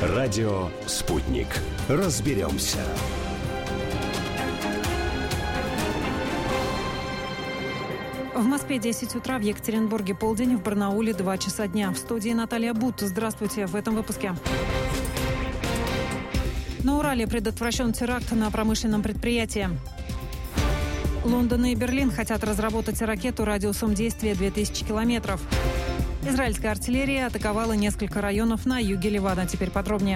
Радио «Спутник». Разберемся. В Москве 10 утра, в Екатеринбурге полдень, в Барнауле 2 часа дня. В студии Наталья Бут. Здравствуйте в этом выпуске. На Урале предотвращен теракт на промышленном предприятии. Лондон и Берлин хотят разработать ракету радиусом действия 2000 километров. Израильская артиллерия атаковала несколько районов на юге Ливана. Теперь подробнее.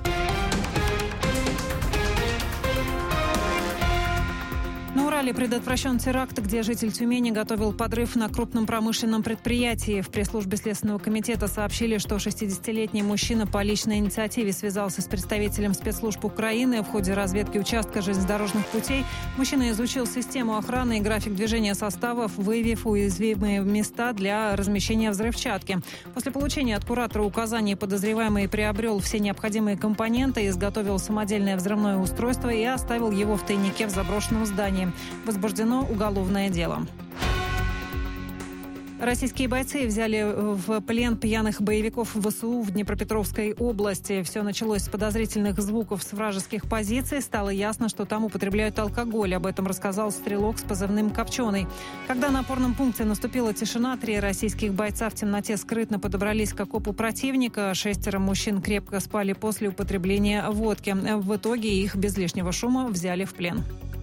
На Урале предотвращен теракт, где житель Тюмени готовил подрыв на крупном промышленном предприятии. В пресс-службе Следственного комитета сообщили, что 60-летний мужчина по личной инициативе связался с представителем спецслужб Украины. В ходе разведки участка железнодорожных путей мужчина изучил систему охраны и график движения составов, выявив уязвимые места для размещения взрывчатки. После получения от куратора указаний подозреваемый приобрел все необходимые компоненты, изготовил самодельное взрывное устройство и оставил его в тайнике в заброшенном здании. Возбуждено уголовное дело. Российские бойцы взяли в плен пьяных боевиков ВСУ в Днепропетровской области. Все началось с подозрительных звуков с вражеских позиций. Стало ясно, что там употребляют алкоголь. Об этом рассказал стрелок с позывным «Копченый». Когда на опорном пункте наступила тишина, 3 российских бойца в темноте скрытно подобрались к окопу противника. 6 мужчин крепко спали после употребления водки. В итоге их без лишнего шума взяли в плен.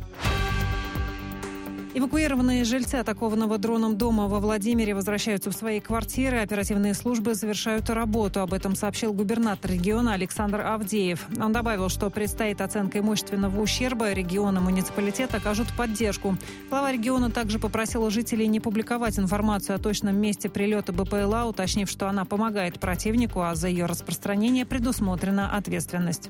Эвакуированные жильцы атакованного дроном дома во Владимире возвращаются в свои квартиры. Оперативные службы завершают работу. Об этом сообщил губернатор региона Александр Авдеев. Он добавил, что предстоит оценка имущественного ущерба. Регион и муниципалитет окажут поддержку. Глава региона также попросил жителей не публиковать информацию о точном месте прилета БПЛА, уточнив, что она помогает противнику, а за ее распространение предусмотрена ответственность.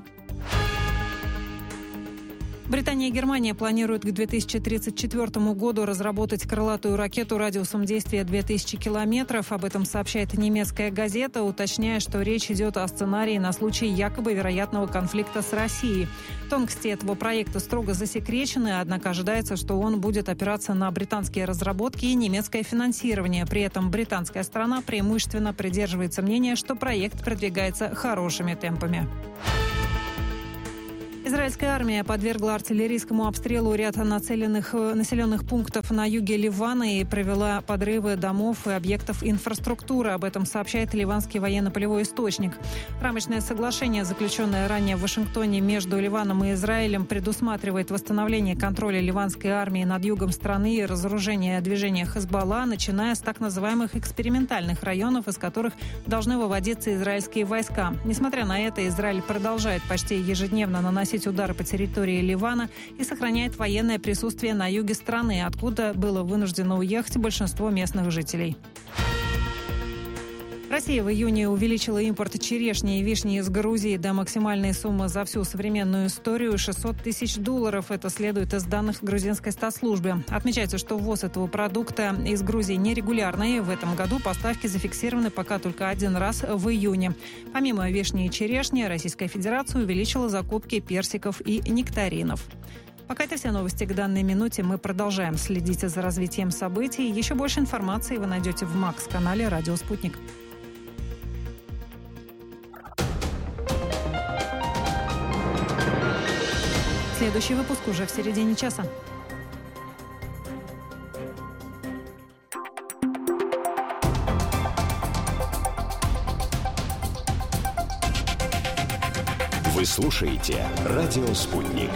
Британия и Германия планируют к 2034 году разработать крылатую ракету радиусом действия 2000 километров. Об этом сообщает немецкая газета, уточняя, что речь идет о сценарии на случай якобы вероятного конфликта с Россией. Тонкости этого проекта строго засекречены, однако ожидается, что он будет опираться на британские разработки и немецкое финансирование. При этом британская сторона преимущественно придерживается мнения, что проект продвигается хорошими темпами. Израильская армия подвергла артиллерийскому обстрелу ряд населенных пунктов на юге Ливана и провела подрывы домов и объектов инфраструктуры. Об этом сообщает ливанский военно-полевой источник. Рамочное соглашение, заключенное ранее в Вашингтоне между Ливаном и Израилем, предусматривает восстановление контроля ливанской армии над югом страны и разоружение движения Хезболла, начиная с так называемых экспериментальных районов, из которых должны выводиться израильские войска. Несмотря на это, Израиль продолжает почти ежедневно наносить удары по территории Ливана и сохраняет военное присутствие на юге страны, откуда было вынуждено уехать большинство местных жителей. Россия в июне увеличила импорт черешни и вишни из Грузии до максимальной суммы за всю современную историю $600 тысяч. Это следует из данных грузинской статслужбы. Отмечается, что ввоз этого продукта из Грузии нерегулярный. В этом году поставки зафиксированы пока только один раз в июне. Помимо вишни и черешни, Российская Федерация увеличила закупки персиков и нектаринов. Пока это все новости к данной минуте. Мы продолжаем следить за развитием событий. Еще больше информации вы найдете в МАКС-канале «Радио Спутник». Следующий выпуск уже в середине часа. Вы слушаете «Радио Спутник».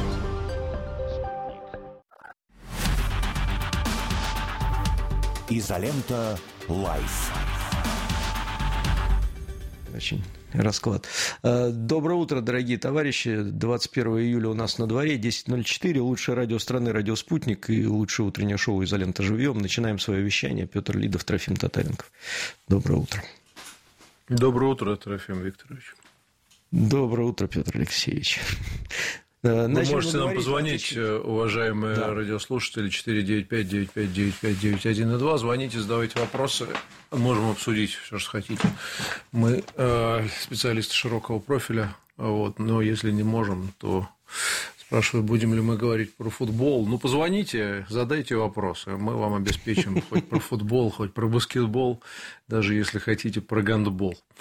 Изолента Лайф. Очень расклад. Доброе утро, дорогие товарищи. 21 июля у нас на дворе, 10:04. Лучшее радио страны, радио «Спутник» и лучшее утреннее шоу «Изолента живьем». Начинаем свое вещание. Петр Лидов, Трофим Татаренков. Доброе утро. Доброе утро, Трофим Викторович. Доброе утро, Петр Алексеевич. Вы можете нам позвонить, уважаемые радиослушатели, 495-95-95-91-2. Звоните, задавайте вопросы. Можем обсудить все, что хотите. Мы специалисты широкого профиля, но если не можем, то спрашивают, будем ли мы говорить про футбол. Ну, позвоните, задайте вопросы. Мы вам обеспечим хоть про футбол, хоть про баскетбол, даже если хотите про гандбол.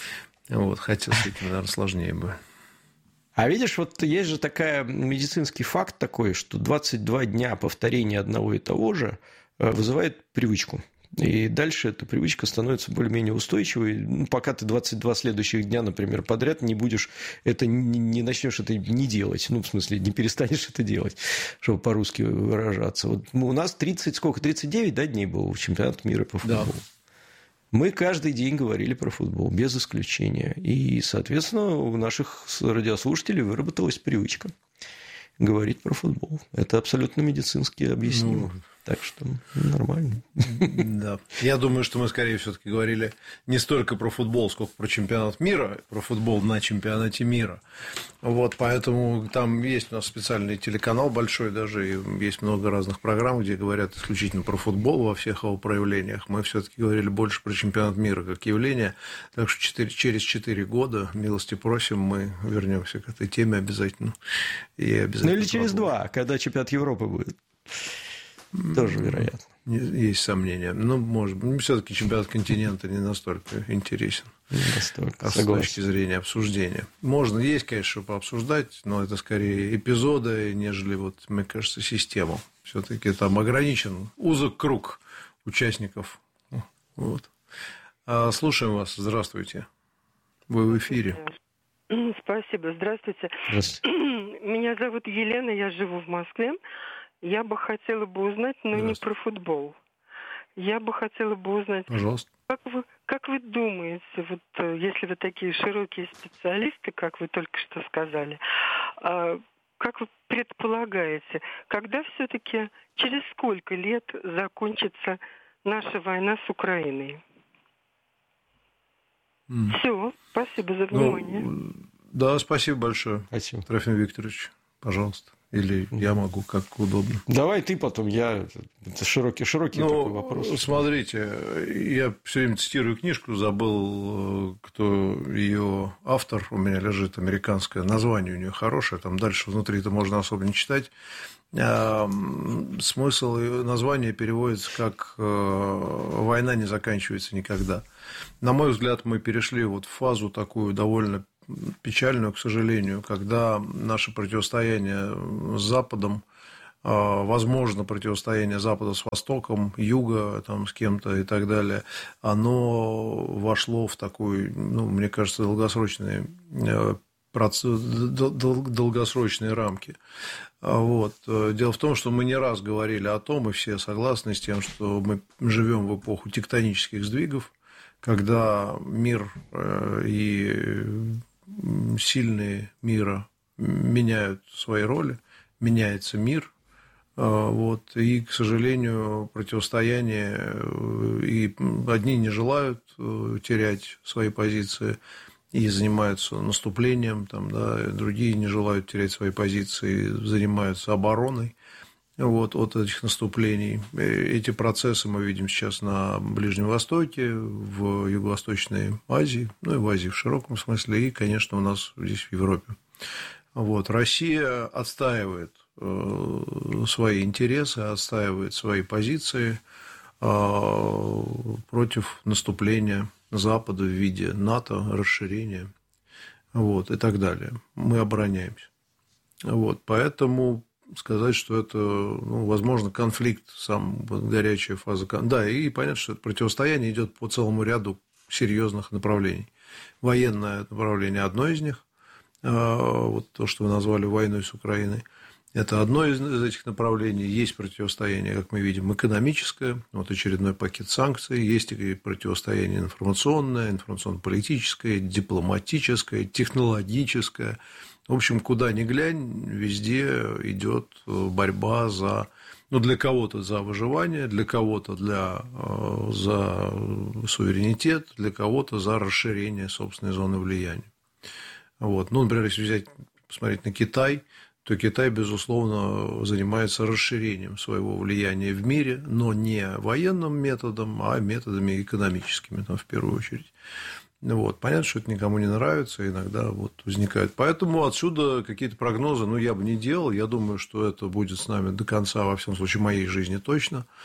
Вот, хотя с этим, наверное, сложнее бы. А видишь, вот есть же такой медицинский факт такой, что 22 дня повторения одного и того же вызывает привычку. И дальше эта привычка становится более-менее устойчивой. Пока ты 22 следующих дня, например, подряд не будешь это, не начнешь это не делать. В смысле, не перестанешь это делать, чтобы по-русски выражаться. Вот у нас 39 дней был чемпионат мира по футболу. Да. Мы каждый день говорили про футбол, без исключения. И, соответственно, у наших радиослушателей выработалась привычка говорить про футбол. Это абсолютно медицински объяснимо. Так что нормально. Да. Я думаю, что мы скорее все-таки говорили не столько про футбол, сколько про чемпионат мира, про футбол на чемпионате мира. Вот, поэтому там есть у нас специальный телеканал большой даже, и есть много разных программ, где говорят исключительно про футбол во всех его проявлениях. Мы все-таки говорили больше про чемпионат мира как явление. Так что через 4 года, милости просим, мы вернемся к этой теме обязательно. И обязательно или через 2, когда чемпионат Европы будет. Тоже вероятно. Есть сомнения. Но, может быть, все-таки чемпионат континента не настолько интересен. Не настолько. С точки зрения обсуждения. Можно, есть, конечно, что пообсуждать, но это скорее эпизоды, нежели, мне кажется, система. Все-таки там ограничен узок круг участников. Вот. Слушаем вас. Здравствуйте. Вы в эфире. Спасибо. Здравствуйте. Меня зовут Елена, я живу в Москве. Я бы хотела узнать, но не про футбол. Я бы хотела узнать, пожалуйста, как вы думаете, если вы такие широкие специалисты, как вы только что сказали, как вы предполагаете, когда все-таки, через сколько лет закончится наша война с Украиной? Все, спасибо за внимание. Да, спасибо большое. Спасибо. Трофим Викторович, пожалуйста. Или я могу, как удобно. Давай ты потом, это широкий такой вопрос. Смотрите, я все время цитирую книжку, забыл, кто ее автор, у меня лежит американское, название у нее хорошее, там дальше внутри это можно особо не читать. Смысл названия переводится как «война не заканчивается никогда». На мой взгляд, мы перешли в фазу такую довольно печальную, к сожалению, когда наше противостояние с Западом, возможно, противостояние Запада с Востоком, Юга с кем-то и так далее, оно вошло в такой, мне кажется, долгосрочные рамки. Дело в том, что мы не раз говорили о том, и все согласны с тем, что мы живем в эпоху тектонических сдвигов, когда мир и сильные мира меняют свои роли, меняется мир, и, к сожалению, противостояние, и одни не желают терять свои позиции и занимаются наступлением, другие не желают терять свои позиции, занимаются обороной от этих наступлений. Эти процессы мы видим сейчас на Ближнем Востоке, в Юго-Восточной Азии, и в Азии в широком смысле, и, конечно, у нас здесь в Европе. Россия отстаивает свои интересы, отстаивает свои позиции против наступления Запада в виде НАТО, расширения и так далее. Мы обороняемся. Поэтому сказать, что это, возможно, конфликт, самая горячая фаза. Да, и понятно, что это противостояние идет по целому ряду серьезных направлений. Военное направление – одно из них, то, что вы назвали войной с Украиной, это одно из этих направлений. Есть противостояние, как мы видим, экономическое, очередной пакет санкций, есть и противостояние информационное, информационно-политическое, дипломатическое, технологическое. В общем, куда ни глянь, везде идет борьба для кого-то за выживание, для кого-то за суверенитет, для кого-то за расширение собственной зоны влияния. Например, если посмотреть на Китай, то Китай, безусловно, занимается расширением своего влияния в мире, но не военным методом, а методами экономическими, в первую очередь. Понятно, что это никому не нравится, иногда возникает. Поэтому отсюда какие-то прогнозы, я бы не делал. Я думаю, что это будет с нами до конца, во всяком случае, моей жизни точно.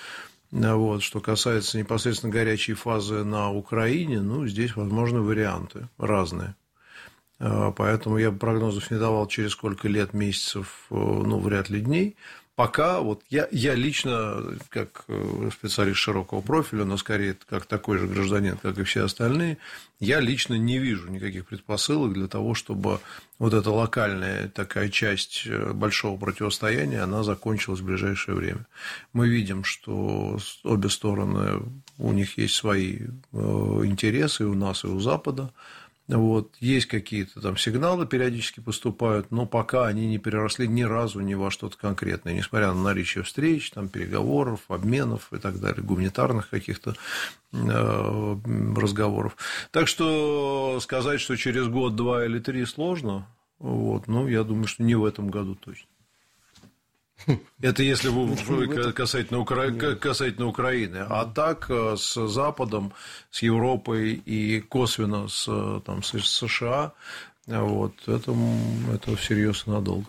Вот. Что касается непосредственно горячей фазы на Украине, ну, здесь возможны варианты разные. Поэтому я бы прогнозов не давал, через сколько лет, месяцев, ну, вряд ли дней. Пока вот я лично, как специалист широкого профиля, но скорее как такой же гражданин, как и все остальные, я лично не вижу никаких предпосылок для того, чтобы вот эта локальная такая часть большого противостояния, она закончилась в ближайшее время. Мы видим, что обе стороны, у них есть свои интересы, и у нас, и у Запада. Вот. Есть какие-то там сигналы периодически поступают, но пока они не переросли ни разу ни во что-то конкретное, несмотря на наличие встреч, там, переговоров, обменов и так далее, гуманитарных каких-то разговоров. Так что сказать, что через год, 2 или 3 сложно, вот, ну, я думаю, что не в этом году точно. Это если вы касательно Украины. А так с Западом, с Европой и косвенно с США, вот, это всерьез и надолго.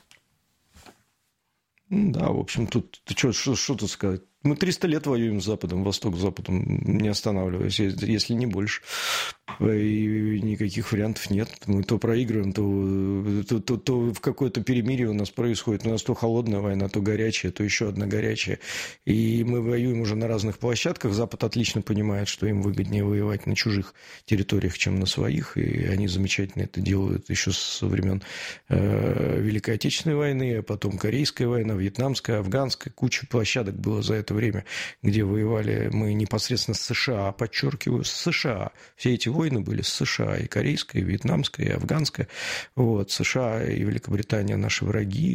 Да, в общем, тут что тут сказать? Мы 300 лет воюем с Западом, Восток с Западом, не останавливаясь, если не больше. И никаких вариантов нет. Мы то проигрываем, то в какое-то перемирие у нас происходит. У нас то холодная война, то горячая, то еще одна горячая. И мы воюем уже на разных площадках. Запад отлично понимает, что им выгоднее воевать на чужих территориях, чем на своих. И они замечательно это делают еще со времен Великой Отечественной войны, а потом Корейская война, Вьетнамская, Афганская. Куча площадок было за это время, где воевали мы непосредственно с США, подчеркиваю, с США. Все эти войны были с США, и корейская, и вьетнамская, и афганская. Вот. США и Великобритания наши враги,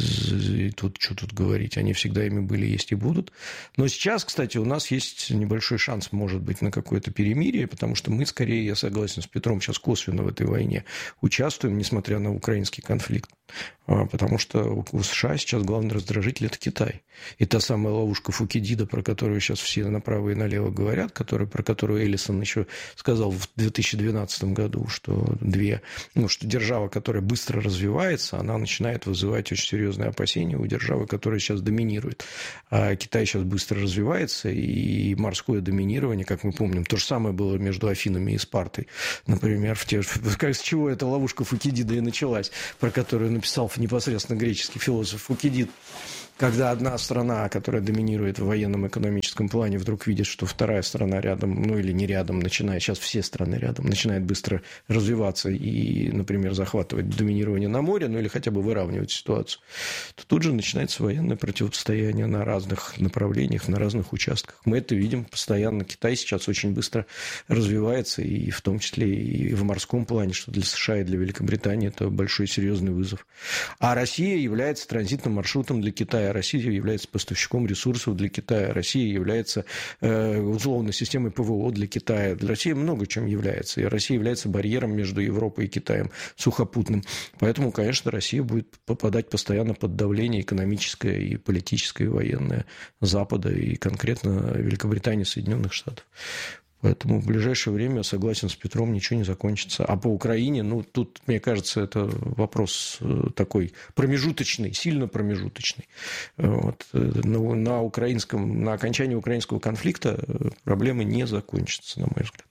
и тут что тут говорить, они всегда ими были, есть и будут. Но сейчас, кстати, у нас есть небольшой шанс, может быть, на какое-то перемирие, потому что мы, скорее, я согласен с Петром, сейчас косвенно в этой войне участвуем, несмотря на украинский конфликт. Потому что у США сейчас главный раздражитель – это Китай. И та самая ловушка Фукидида, про которую сейчас все направо и налево говорят, про которую Эллисон еще сказал в 2012 году, что что держава, которая быстро развивается, она начинает вызывать очень серьезные опасения у державы, которая сейчас доминирует. А Китай сейчас быстро развивается, и морское доминирование, как мы помним, то же самое было между Афинами и Спартой. Например, с чего эта ловушка Фукидида и началась, про которую написал непосредственно греческий философ Фукидид. Когда одна страна, которая доминирует в военном экономическом плане, вдруг видит, что вторая страна рядом, ну или не рядом, сейчас все страны рядом, начинает быстро развиваться и, например, захватывать доминирование на море, ну или хотя бы выравнивать ситуацию, то тут же начинается военное противостояние на разных направлениях, на разных участках. Мы это видим постоянно. Китай сейчас очень быстро развивается, и в том числе и в морском плане, что для США и для Великобритании это большой серьезный вызов. А Россия является транзитным маршрутом для Китая. Россия является поставщиком ресурсов для Китая. Россия является условно системой ПВО для Китая. Россия много чем является. И Россия является барьером между Европой и Китаем сухопутным. Поэтому, конечно, Россия будет попадать постоянно под давление экономическое и политическое, и военное Запада, и конкретно Великобритании и Соединенных Штатов. Поэтому в ближайшее время, согласен с Петром, ничего не закончится. А по Украине, тут, мне кажется, это вопрос такой промежуточный, сильно промежуточный. Вот. На окончании украинского конфликта проблемы не закончатся, на мой взгляд.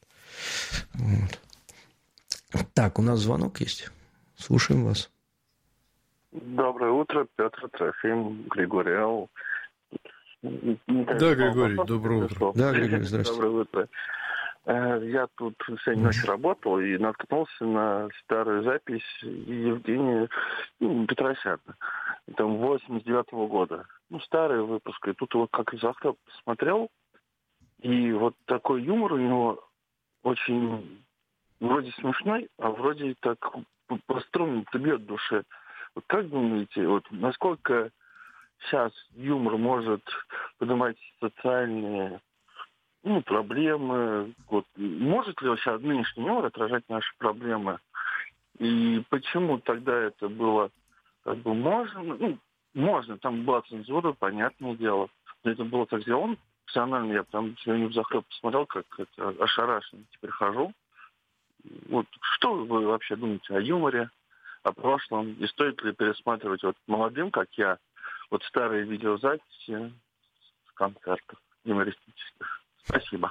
Вот. Так, у нас звонок есть. Слушаем вас. Доброе утро, Петр Трофим, Григорий Ау. Да, Григорий, доброе утро. Да, Григорий, здравствуйте. Доброе утро. Я тут сегодня ночью работал и наткнулся на старую запись Евгения Петросяна. Там 89-го года. Старый выпуск. И тут его как из окна посмотрел. И вот такой юмор у него очень вроде смешной, а вроде так по струнам-то бьет в душе. Вот как думаете, насколько сейчас юмор может поднимать социальные проблемы? Может ли вообще нынешний юмор отражать наши проблемы? И почему тогда это было можно? Можно, там была цензура, понятное дело. Но это было так сделано профессионально. Я там сегодня взахлеб посмотрел, как это ошарашенно теперь хожу. Что вы вообще думаете о юморе, о прошлом? И стоит ли пересматривать молодым, как я, старые видеозаписи с концертов? юмористических. Спасибо.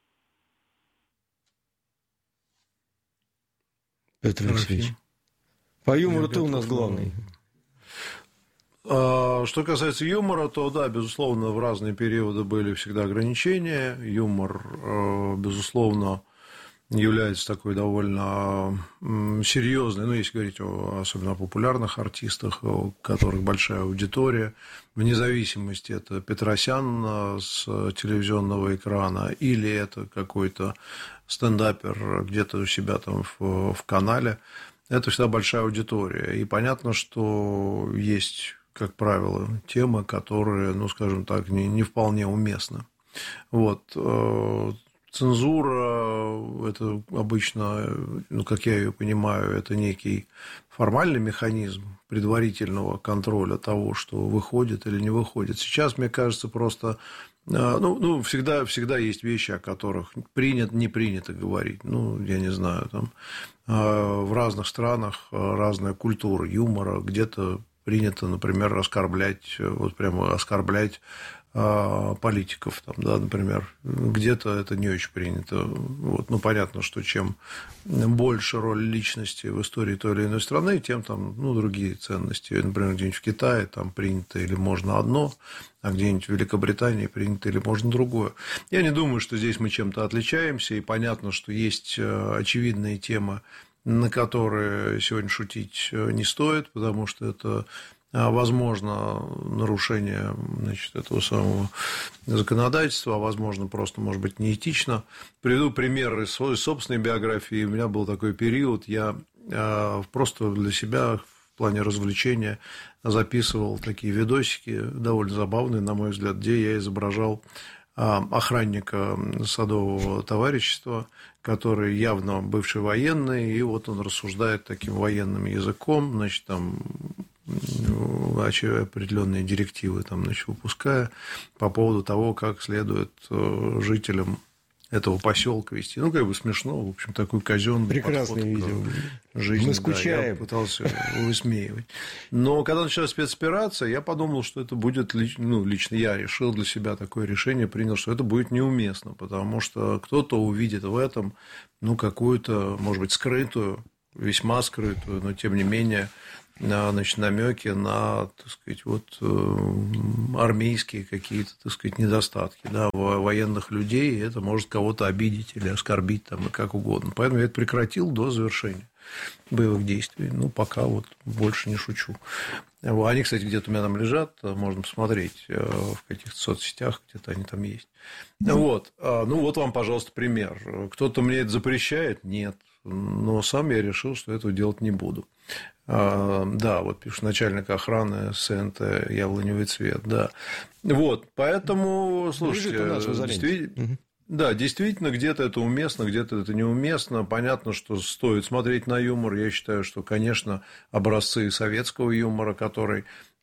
Петр Алексеевич. По юмору ты у нас главный. Что касается юмора, то да, безусловно, в разные периоды были всегда ограничения. Юмор, безусловно, является такой довольно серьезной, ну, если говорить особенно о популярных артистах, у которых большая аудитория, вне зависимости, это Петросян с телевизионного экрана или это какой-то стендапер где-то у себя там в канале, это всегда большая аудитория. И понятно, что есть, как правило, темы, которые, ну, скажем так, не вполне уместны. Вот. Цензура – это обычно, ну, как я ее понимаю, это некий формальный механизм предварительного контроля того, что выходит или не выходит. Сейчас, мне кажется, просто всегда есть вещи, о которых принято, не принято говорить. Ну, я не знаю, там в разных странах разная культура юмора, где-то принято, например, оскорблять, вот прямо оскорблять политиков, там, да, например, где-то это не очень принято. Вот, ну, понятно, что чем больше роль личности в истории той или иной страны, тем там, ну, другие ценности. Например, где-нибудь в Китае там принято или можно одно, а где-нибудь в Великобритании принято или можно другое. Я не думаю, что здесь мы чем-то отличаемся, и понятно, что есть очевидные темы, на которые сегодня шутить не стоит, потому что это возможно нарушение, значит, этого самого законодательства, а возможно просто, может быть, неэтично. Приведу пример из своей собственной биографии. У меня был такой период, я просто для себя в плане развлечения записывал такие видосики, довольно забавные, на мой взгляд, где я изображал охранника садового товарищества, который явно бывший военный, и вот он рассуждает таким военным языком, значит, там определенные директивы там, значит, выпуская по поводу того, как следует жителям этого поселка вести. Ну, как бы смешно, в общем, такой казенный прекрасное видео. Жизнь. Мы скучаем. Да, я пытался высмеивать. Но когда началась спецоперация, я подумал, что это будет, ну, лично я решил для себя такое решение, принял, что это будет неуместно, потому что кто-то увидит в этом, ну, какую-то, может быть, скрытую, весьма скрытую, но тем не менее, значит, намеки на, так сказать, вот, армейские какие-то, так сказать, недостатки, да, военных людей, и это может кого-то обидеть или оскорбить там, и как угодно. Поэтому я это прекратил до завершения боевых действий. Ну, пока вот больше не шучу. Они, кстати, где-то у меня там лежат, можно посмотреть в каких-то соцсетях, где-то они там есть. Вот. Ну, вот вам, пожалуйста, пример. Кто-то мне это запрещает? Нет. Но сам я решил, что этого делать не буду. Да, вот пишет начальник охраны СНТ «Яблоневый цвет», да. Вот, поэтому, слушайте, да, действительно, где-то это уместно, где-то это неуместно. Понятно, что стоит смотреть на юмор. Я считаю, что, конечно, образцы советского юмора, который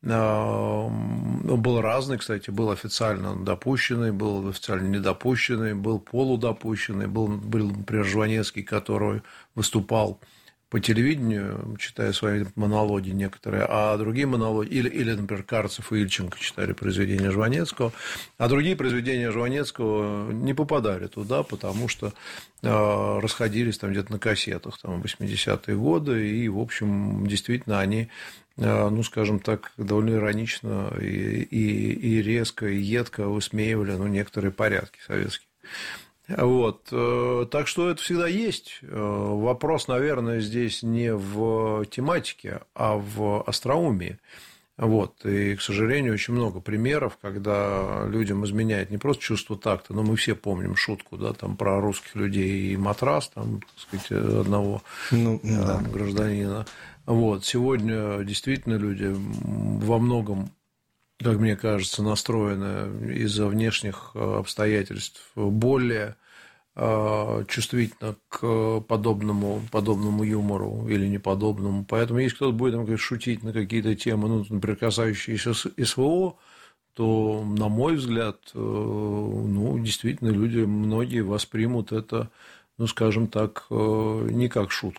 был разный, кстати, был официально допущенный, был официально недопущенный, был полудопущенный, был, например, Жванецкий, который выступал по телевидению, читая свои монологи некоторые, а другие монологи, или, например, Карцев и Ильченко читали произведения Жванецкого, а другие произведения Жванецкого не попадали туда, потому что расходились там где-то на кассетах, там, 80-е годы, и, в общем, действительно, они, ну, скажем так, довольно иронично и резко, и едко высмеивали, ну, некоторые порядки советские. Вот. Так что это всегда есть. Вопрос, наверное, здесь не в тематике, а в остроумии. Вот. И, к сожалению, очень много примеров, когда людям изменяет не просто чувство такта, но мы все помним шутку, да, там, про русских людей и матрас, там, так сказать, одного гражданина. Вот. Сегодня действительно люди во многом, как мне кажется, настроены из-за внешних обстоятельств более чувствительно к подобному юмору или неподобному. Поэтому, если кто-то будет там, шутить на какие-то темы, ну, например, касающиеся СВО, то, на мой взгляд, ну, действительно, люди, многие воспримут это, ну, скажем так, не как шутку.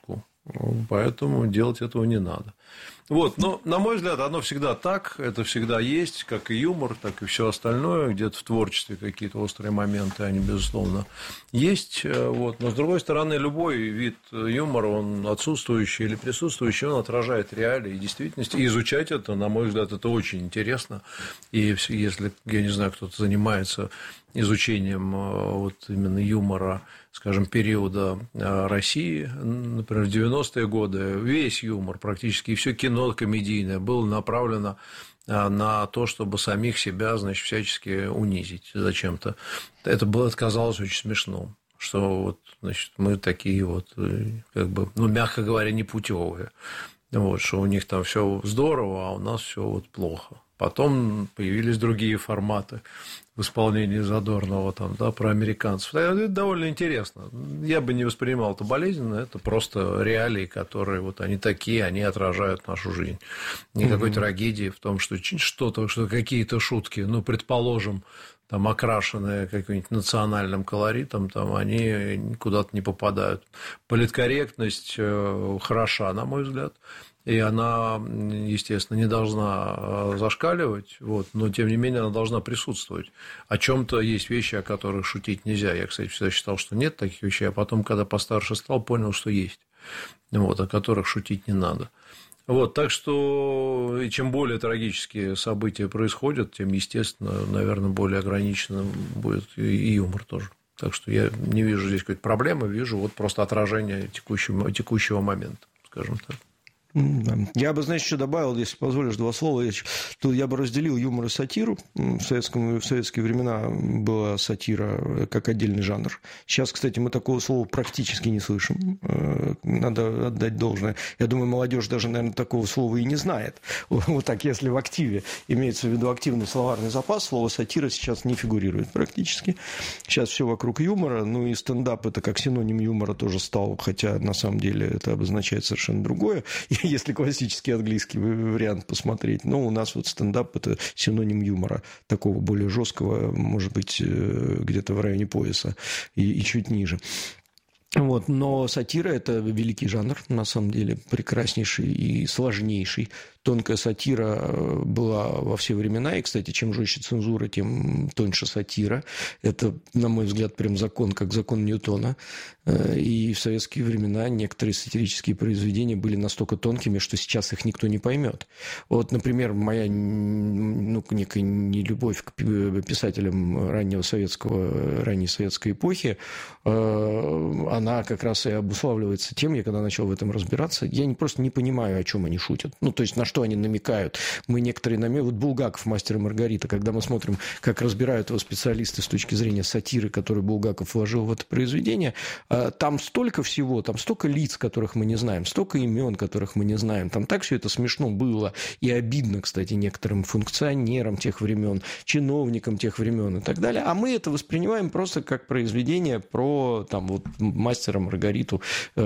Поэтому делать этого не надо. Вот, но, на мой взгляд, оно всегда так, это всегда есть, как и юмор, так и все остальное, где-то в творчестве какие-то острые моменты, они, безусловно, есть. Вот. Но, с другой стороны, любой вид юмора, он отсутствующий или присутствующий, он отражает реалии и действительность. И изучать это, на мой взгляд, это очень интересно. И если, я не знаю, кто-то занимается изучением вот именно юмора, скажем, периода России, например, в 90-е годы, весь юмор практически, и все кино комедийное было направлено на то, чтобы самих себя, значит, всячески унизить зачем-то. Это казалось очень смешно, что вот, значит, мы такие вот, как бы, ну, мягко говоря, непутевые. Вот, что у них там все здорово, а у нас все вот плохо. Потом появились другие форматы в исполнении Задорнова, там, да, про американцев. Это довольно интересно. Я бы не воспринимал это болезненно, это просто реалии, которые вот они такие, они отражают нашу жизнь. Никакой трагедии в том, что какие-то шутки, ну, предположим, там, окрашенные каким-нибудь национальным колоритом, там, они куда-то не попадают. Политкорректность хороша, на мой взгляд. И она, естественно, не должна зашкаливать, вот, но, тем не менее, она должна присутствовать. О чем-то есть вещи, о которых шутить нельзя. Я, кстати, всегда считал, что нет таких вещей, а потом, когда постарше стал, понял, что есть, вот, о которых шутить не надо. Вот, так что, и чем более трагические события происходят, тем, естественно, наверное, более ограниченным будет и юмор тоже. Так что я не вижу здесь какой-то проблемы, вижу вот просто отражение текущего момента, скажем так. Я бы, знаешь, еще добавил, если позволишь, два слова. Я бы разделил юмор и сатиру. В советские времена была сатира как отдельный жанр. Сейчас, кстати, мы такого слова практически не слышим. Надо отдать должное. Я думаю, молодежь даже, наверное, такого слова и не знает. Вот так, если в активе имеется в виду активный словарный запас, слово сатира сейчас не фигурирует практически. Сейчас все вокруг юмора. Ну и стендап это как синоним юмора тоже стал, хотя на самом деле это обозначает совершенно другое. Если классический английский вариант посмотреть. Но у нас вот стендап – это синоним юмора, такого более жесткого, может быть, где-то в районе пояса и чуть ниже. Вот, но сатира – это великий жанр, на самом деле, прекраснейший и сложнейший. Тонкая сатира была во все времена, и, кстати, чем жестче цензура, тем тоньше сатира. Это, на мой взгляд, прям закон, как закон Ньютона. И в советские времена некоторые сатирические произведения были настолько тонкими, что сейчас их никто не поймет. Вот, например, моя некая нелюбовь к писателям ранней советской эпохи, она как раз и обуславливается тем, я когда начал в этом разбираться, я просто не понимаю, о чем они шутят. Ну, то есть, на что они намекают. Мы некоторые намеки... Вот Булгаков, «Мастер и Маргарита», когда мы смотрим, как разбирают его специалисты с точки зрения сатиры, которую Булгаков вложил в это произведение, там столько всего, там столько лиц, которых мы не знаем, столько имен, которых мы не знаем. Там так все это смешно было и обидно, кстати, некоторым функционерам тех времен, чиновникам тех времен и так далее. А мы это воспринимаем просто как произведение про там, вот, «Мастера, Маргариту»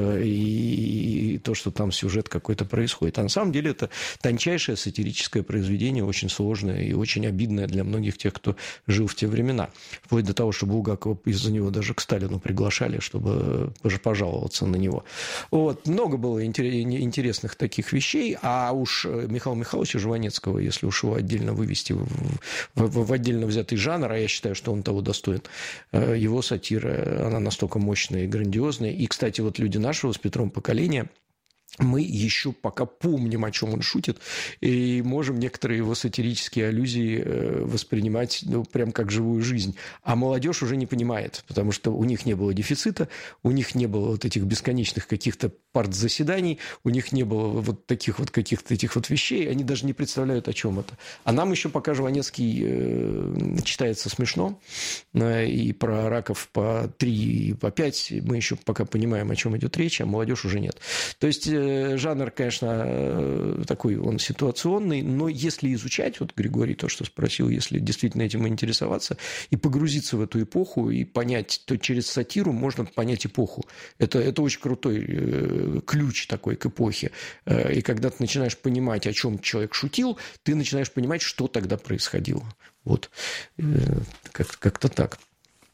и то, что там сюжет какой-то происходит. А на самом деле это тончайшее сатирическое произведение, очень сложное и очень обидное для многих тех, кто жил в те времена. Вплоть до того, что Булгакова из-за него даже к Сталину приглашали, чтобы пожаловаться на него. Вот. Много было интересных таких вещей, а уж Михаила Михайловича Жванецкого, если уж его отдельно вывести в отдельно взятый жанр, а я считаю, что он того достоин, его сатира, она настолько мощная и грандиозная. И, кстати, вот люди нашего с Петром поколения, мы еще пока помним, о чем он шутит, и можем некоторые его сатирические аллюзии воспринимать прям как живую жизнь. А молодежь уже не понимает, потому что у них не было дефицита, у них не было вот этих бесконечных каких-то партзаседаний, у них не было вот таких вот каких-то этих вот вещей, они даже не представляют, о чем это. А нам еще пока Жванецкий читается смешно, и про раков по 3 и по 5 мы еще пока понимаем, о чем идет речь, а молодежь уже нет. То есть жанр, конечно, такой он ситуационный, но если изучать, вот Григорий то, что спросил, если действительно этим интересоваться и погрузиться в эту эпоху и понять, то через сатиру можно понять эпоху. Это очень крутой ключ такой к эпохе. И когда ты начинаешь понимать, о чем человек шутил, ты начинаешь понимать, что тогда происходило. Вот. Как-то так.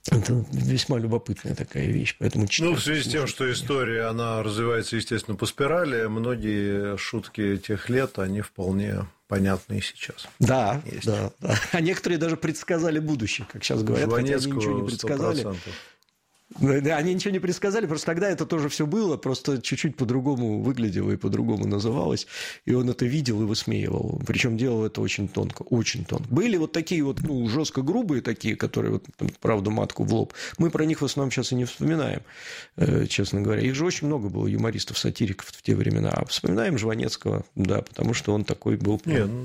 Это весьма любопытная такая вещь. Поэтому в связи с тем, что история, она развивается, естественно, по спирали, многие шутки тех лет, они вполне понятны и сейчас. Да. А некоторые даже предсказали будущее, как сейчас говорят, хотя они ничего не предсказали. 100%. Да, они ничего не предсказали, просто тогда это тоже все было, просто чуть-чуть по-другому выглядело и по-другому называлось, и он это видел и высмеивал. Причем делал это очень тонко, очень тонко. Были вот такие вот, жестко грубые такие, которые, вот, правду матку в лоб. Мы про них в основном сейчас и не вспоминаем, честно говоря. Их же очень много было юмористов, сатириков в те времена. А вспоминаем Жванецкого, да, потому что он такой был.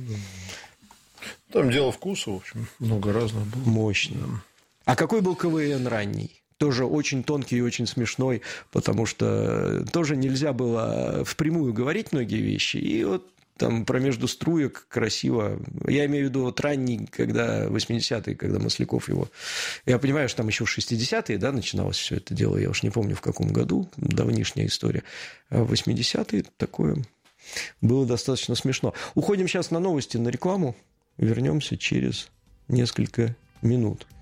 Там дело вкуса, в общем, много разных было. Мощно. Да. А какой был КВН ранний? Тоже очень тонкий и очень смешной, потому что тоже нельзя было впрямую говорить многие вещи. И вот там промежду струек красиво. Я имею в виду вот ранний, когда 80-е, когда Масляков его... Я понимаю, что там еще в 60-е, да, начиналось все это дело. Я уж не помню, в каком году. Давнишняя история. А в 80-е такое было достаточно смешно. Уходим сейчас на новости, на рекламу. Вернемся через несколько минут.